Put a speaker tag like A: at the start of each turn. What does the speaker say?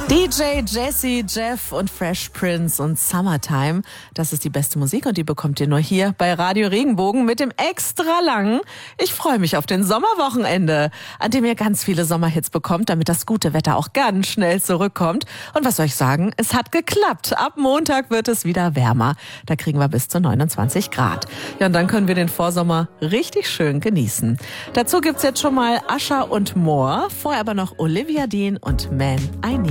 A: DJ Jesse, Jeff und Fresh Prince und Summertime. Das ist die beste Musik und die bekommt ihr nur hier bei Radio Regenbogen mit dem extra langen. Ich freue mich auf den Sommerwochenende, an dem ihr ganz viele Sommerhits bekommt, damit das gute Wetter auch ganz schnell zurückkommt. Und was soll ich sagen? Es hat geklappt. Ab Montag wird es wieder wärmer. Da kriegen wir bis zu 29 Grad. Ja, und dann können wir den Vorsommer richtig schön genießen. Dazu gibt's jetzt schon mal Usher und More. Vorher aber noch Olivia Dean und Man I Need.